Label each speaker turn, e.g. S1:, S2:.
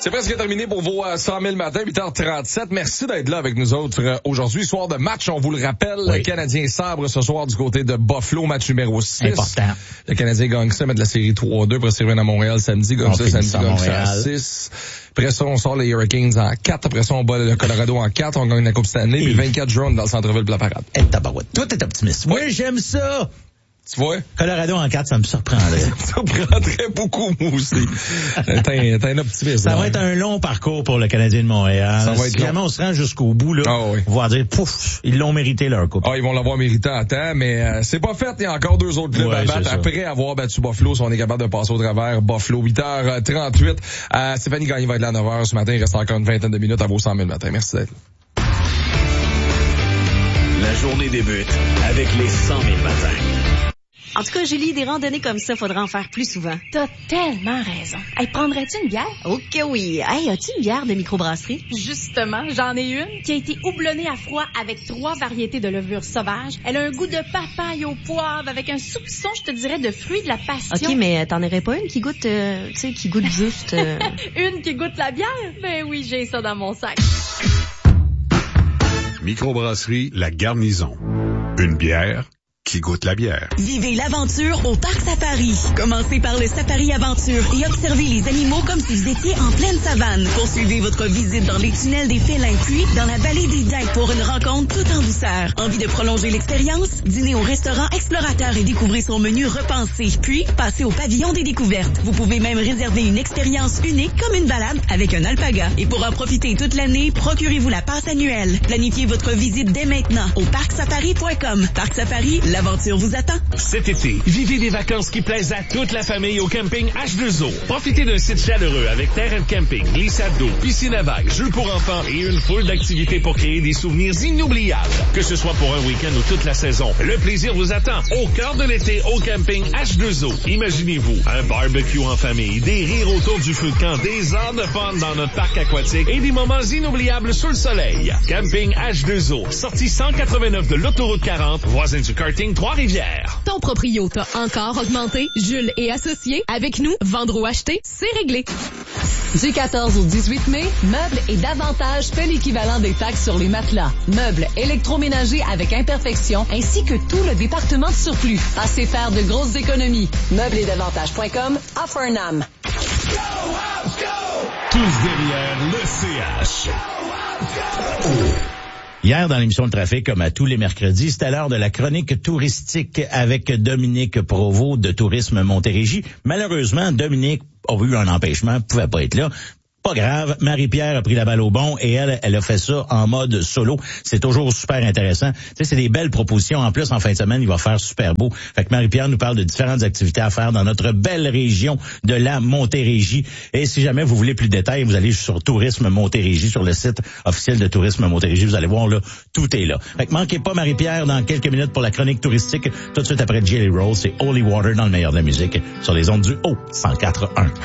S1: C'est presque terminé pour vos 100 000 matins, 8h37. Merci d'être là avec nous autres aujourd'hui. Soir de match, on vous le rappelle, le Canadien sabre ce soir du côté de Buffalo, match numéro 6.
S2: Important.
S1: Le Canadien gagne ça, met de la série 3-2 pour se revenir à Montréal samedi, gagne ça samedi, gagne ça à 6. Après ça, on sort les Hurricanes en 4. Après ça, on bat le Colorado en 4. On gagne la Coupe Stanley. Puis 24 jours dans le centre-ville de la parade.
S2: Et tabarouette. Toi, t'es optimiste. Oui, j'aime ça.
S1: Tu vois?
S2: Colorado en 4, ça me surprendrait.
S1: Ça me surprendrait beaucoup, moi aussi. T'es un optimiste.
S2: Ça va être un long parcours pour le Canadien de Montréal. Ça va être long. On se rend jusqu'au bout, là. On va dire, pouf, ils l'ont mérité leur coupe.
S1: Ils vont l'avoir mérité à temps, mais c'est pas fait. Il y a encore 2 autres clubs à battre. Après avoir battu Buffalo, si on est capable de passer au travers, Buffalo, 8h38. Stéphanie Gagné va être là à 9h ce matin. Il reste encore une vingtaine de minutes à vos 100 000 matin. Merci d'être là.
S3: La journée débute avec les 100 000 matins.
S4: En tout cas, Julie, des randonnées comme ça, faudra en faire plus souvent.
S5: T'as tellement raison. Hey, prendrais-tu une bière?
S4: Ok, oui. Hey, as-tu une bière de microbrasserie?
S5: Justement, j'en ai une qui a été houblonnée à froid avec 3 variétés de levures sauvages. Elle a un goût de papaye au poivre avec un soupçon, je te dirais, de fruits de la passion.
S4: Ok, mais t'en aurais pas une qui goûte, tu sais, qui goûte juste...
S5: Une qui goûte la bière? Ben oui, j'ai ça dans mon sac.
S6: Microbrasserie La Garnison. Une bière qui goûte la bière.
S7: Vivez l'aventure au Parc Safari. Commencez par le Safari Aventure et observez les animaux comme si vous étiez en pleine savane. Poursuivez votre visite dans les tunnels des félins, puis dans la vallée des Daims pour une rencontre tout en douceur. Envie de prolonger l'expérience? Dînez au restaurant Explorateur et découvrez son menu repensé. Puis, passez au pavillon des découvertes. Vous pouvez même réserver une expérience unique comme une balade avec un alpaga. Et pour en profiter toute l'année, procurez-vous la passe annuelle. Planifiez votre visite dès maintenant au parcsafari.com. Parc Safari, l'aventure vous attend.
S3: Cet été, vivez des vacances qui plaisent à toute la famille au camping H2O. Profitez d'un site chaleureux avec terrain de camping, glissade d'eau, piscine à vagues, jeux pour enfants et une foule d'activités pour créer des souvenirs inoubliables. Que ce soit pour un week-end ou toute la saison, le plaisir vous attend au cœur de l'été au camping H2O. Imaginez-vous un barbecue en famille, des rires autour du feu de camp, des heures de fun dans notre parc aquatique et des moments inoubliables sous le soleil. Camping H2O, sortie 189 de l'autoroute 40, voisin du karting Trois-Rivières.
S8: Ton proprio t'a encore augmenté. Jules et associés, avec nous, vendre ou acheter, c'est réglé.
S9: Du 14 au 18 mai, Meubles et Davantage fait l'équivalent des taxes sur les matelas. Meubles électroménagers avec imperfection, ainsi que tout le département de surplus. Passez faire de grosses économies. Meublesdavantage.com, offre un âme.
S3: Tous derrière le CH.
S2: Hier, dans l'émission de trafic, comme à tous les mercredis, c'était l'heure de la chronique touristique avec Dominique Provost de Tourisme Montérégie. Malheureusement, Dominique a eu un empêchement, pouvait pas être là. Pas grave, Marie-Pierre a pris la balle au bon et elle a fait ça en mode solo. C'est toujours super intéressant. Tu sais, c'est des belles propositions. En plus, en fin de semaine, il va faire super beau. Fait que Marie-Pierre nous parle de différentes activités à faire dans notre belle région de la Montérégie. Et si jamais vous voulez plus de détails, vous allez sur Tourisme Montérégie, sur le site officiel de Tourisme Montérégie. Vous allez voir, là, tout est là. Fait que manquez pas Marie-Pierre dans quelques minutes pour la chronique touristique. Tout de suite après Jelly Roll, c'est Holy Water dans le meilleur de la musique sur les ondes du Haut 104.1.